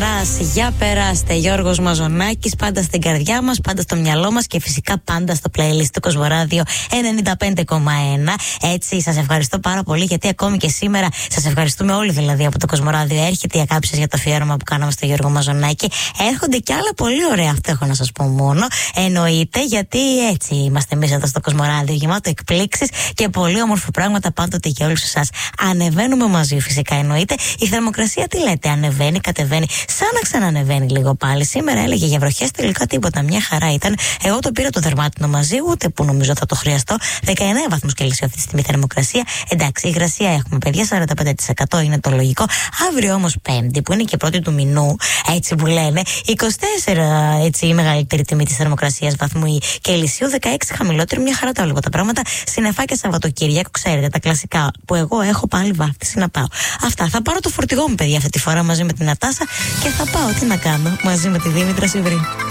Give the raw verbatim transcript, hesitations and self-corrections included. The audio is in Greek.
Χαράς, για περάστε. Γιώργος Μαζονάκης, πάντα στην καρδιά μας, πάντα στο μυαλό μας και φυσικά πάντα στο playlist του Κοσμοράδιο ενενήντα πέντε κόμμα ένα. Έτσι, σας ευχαριστώ πάρα πολύ, γιατί ακόμη και σήμερα σας ευχαριστούμε όλοι δηλαδή από το Κοσμοράδιο. Έρχεται η αγάπη σας για το αφιέρωμα που κάναμε στο Γιώργο Μαζονάκη. Έρχονται κι άλλα πολύ ωραία, αυτό έχω να σας πω μόνο. Εννοείται, γιατί έτσι είμαστε εμείς εδώ στο Κοσμοράδιο, γεμάτο εκπλήξεις και πολύ όμορφα πράγματα πάντοτε για όλους εσάς. Ανεβαίνουμε μαζί, φυσικά εννοείται. Η θερμοκρασία τι λέτε, ανεβαίνει, κατεβαίνει, σαν να ξανανεβαίνει λίγο πάλι. Σήμερα έλεγε για βροχές, τελικά τίποτα, μια χαρά ήταν. Εγώ το πήρα το δερμάτινο μαζί, ούτε που νομίζω θα το χρειαστώ. δεκαεννέα βαθμούς Κελσίου αυτή τη στιγμή θερμοκρασία. Εντάξει, υγρασία έχουμε, παιδιά, σαράντα πέντε τοις εκατό είναι το λογικό. Αύριο όμως Πέμπτη, που είναι και πρώτη του μηνού, έτσι που λένε, είκοσι τέσσερα έτσι η μεγαλύτερη τιμή της θερμοκρασίας βαθμού Κελσίου, δεκαέξι χαμηλότερο, μια χαρά τα βλέπω τα πράγματα. Συννεφά και Σαββατοκύριακο, ξέρετε, τα κλασικά που εγώ έχω πάλι βάφτιση να πάω. Αυτά. Θα πάρω το φορτηγό μου, παιδιά, αυτή τη φορά μαζί με την Νατάσα και θα πάω. Τι να κάνω, μαζί με τη Δήμητρα Σιβρή.